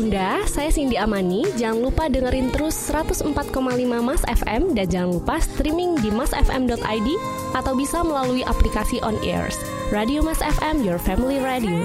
Bunda, saya Cindy Amani. Jangan lupa dengerin terus 104,5 Mas FM dan jangan lupa streaming di masfm.id atau bisa melalui aplikasi On Airs. Radio Mas FM, your family radio.